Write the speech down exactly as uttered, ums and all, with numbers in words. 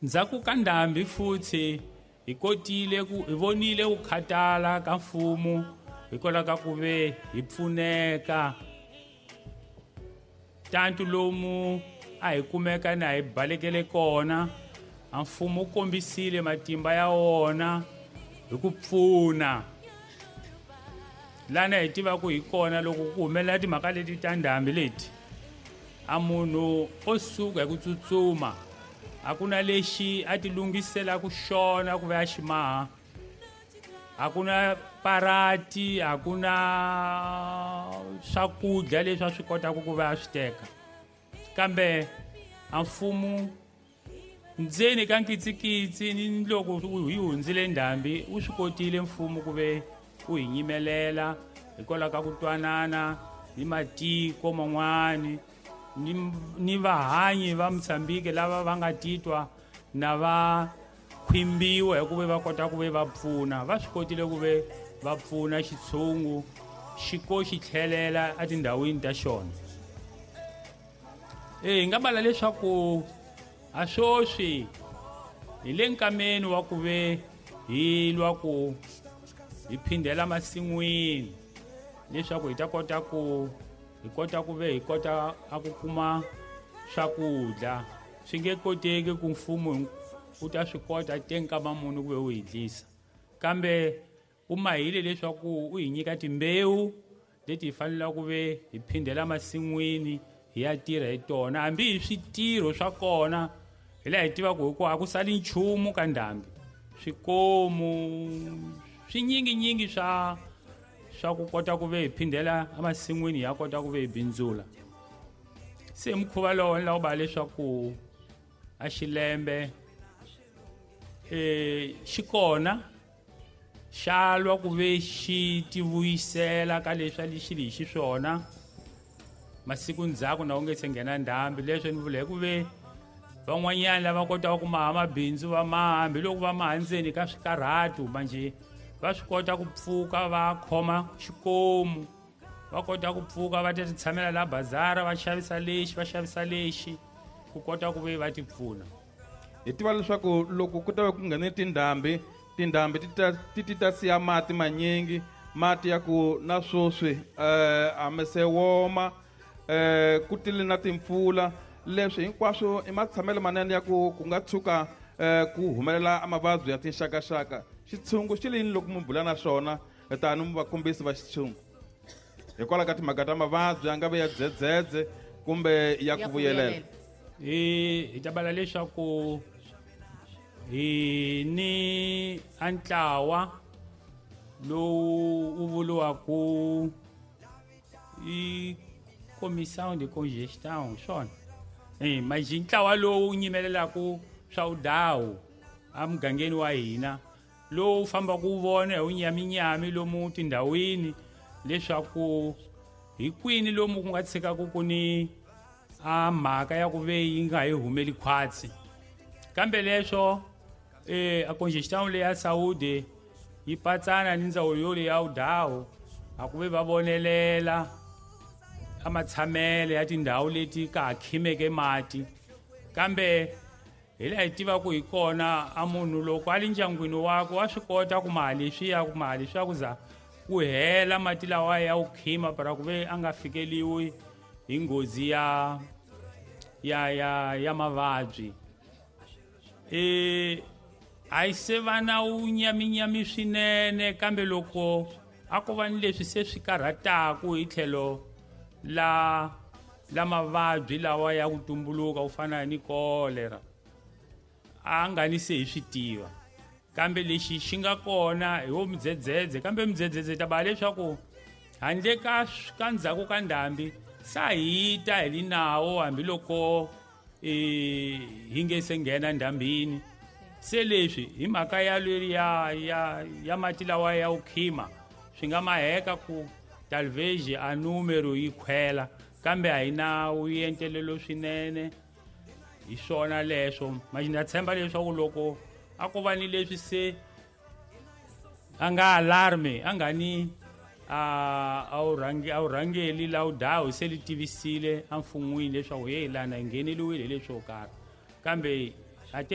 ndzhaku ka ndhambi futhi hi kotile ku hi vonile ku khatala ka mfumo hikwalaho ka ku ve hi pfuneka tanto lomu a hi kumeka na hi balekele kona a mfumo wu kombisile matimba ya wona hi ku pfuna lana hi tivaka hi kona loko ku humelela timhaka leti ta ndhambi leti a munhu o suka hi ku tsutsuma a ku na lexi a ti lunghisela ku xona ku va ya ximaha a ku na parati a ku na swakudya leswi a swi kotaka ku va ya swi teka kambe a mfumo ndzeni ka nkitsikitsi ni loko hi hundzile ndhambi wu swi kotile mfumo ku ve wu hi nyimelela hikwalaho ka ku twanana ni matiko man'wani ni, ni vahanyi va Mozambique lava va nga titwa na va khwimbiwa hi ku ve va kota ku ve va pfuna va swi kotile ku ve va pfuna xitshungu xi ko xi tlhelela etindhawini ta xona e hi nga bala leswaku a swoswi hi le nkameni wa ku ve hi lwa ku hi phindela masin'wini leswaku hi ta kota ku hi kota ku ve hi kota a ku kuma swakudya swi nge koteki ku mfumo wu ta swi kota tenkama munhu ku ve wu hi dlisa kambe u mahile leswaku u hi nyika timbewu leti hi fanelaka ku ve hi phindela masin'wini hi ya tirha hi tona hambi hi switirho swa kona hi laha hi tivaka hi ku a ku sali nchumu ka ndhambi swikomu swinyinginyingi swa swa ku kota ku ve hi phindela emasin'wini hi ya kota ku ve hi bindzula se mukhuva lowo ni lava ku bala leswaku a xilembe eh xi kona xa lwa ku ve xi tivuyisela ka leswi a lexi hi xiswona masiku ndzhaku na u nge se nghena ndhambi leswi ni vula hi ku ve van'wanyana lava kotaka ku maha mabindzu va maha hambi loko va maha ndzeni ka swikarhatu manje va swi kota ku pfuka va khoma xikomu va kota ku pfuka va ta titshamela la bazara va xavisa lexi va xavisa lexi ku kota ku ve va ti pfuna hi tiva leswaku loko ku ta va ku nghene tindhambi tindhambi ti ta ti ti ta siya mati manyingi mati ya ku na swoswi eh amese woma eh ku tile na timpfula leswi hinkwaswo i matshamelo manene ya ku ku nga tshuka eh ku humelela amavabyi ya tinxakaxaka xitshungu xi lini loko mu bula na swona tani mu vakombisi va xitshungu hikwalaho ka timhaka ta mavabyi ya nga ve ya dzedzedze kumbe ya ku vuyelela hi hi ta bala leswaku hi ni a ntlawa lowu wu vuriwaku i comissão de congestão swona eh manje ntlawa lowu nyimelelaku swa udawu a mugangeni wa hina lowu famba ku vona hi unyaminyami lomu tindhawini leswaku hi kwini lomu ku nga tshikaku ku ni a mhaka ya ku ve yi nga hi humeli khwatsi kambe leswo eh a congestão leya Saúde yi patsana ni ndzawulo yo leya udawu a ku ve va vonelela a matshamele ya tindhawu leti ka ha khimeke mati kambe hi laha hi tivaka hi kona a munhu loko a li ndyangwini wako wa swi kota ku maha leswiya ku maha leswiya ku za ku hela mati lawa ya wu khima para ku ve a nga fikeliwi hi nghozi ya ya ya ya mavabyi eh a yi se va na unyaminyami swinene kambe loko a ko va ni leswi se swi karhataku hi tlhelo la la mavabyi lawa ya ku tumbuluka ku fana ni kolera a nga ni se hi swi tiva kambe lexi xi nga kona hi wo mudzedzedze kambe mudzedzedze ta bala leswaku handle ka ka ndzhaku ka ndhambi sa hita hi linawo hambiloko eh hi nge se nghena ndhambini se leswi hi mhaka ya ya ya ya mati lawa ya u khima swi nga maheka ku talvez a numero yi khwela kambe a hi na uyentelelo swinene hi swona leswo manje na tshemba leswaku loko a ko va ni leswi se a nga alarme a nga ni a a wu rhangi a wu rhangeli la udawu se li tivisile a mfun'wini leswaku hey lana hi ngheneliwile hi leswo karhi kambe